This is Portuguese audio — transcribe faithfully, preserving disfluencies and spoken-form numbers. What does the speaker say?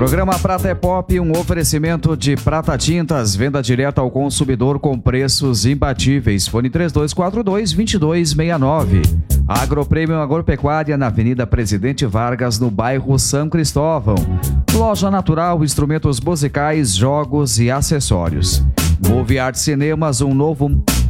Programa Prata é Pop, um oferecimento de Prata Tintas, venda direta ao consumidor com preços imbatíveis. Fone três dois quatro dois, dois dois seis nove. Agroprêmio Agropecuária na Avenida Presidente Vargas, no bairro São Cristóvão. Loja Natural, instrumentos musicais, jogos e acessórios. Movie Art Cinemas, um novo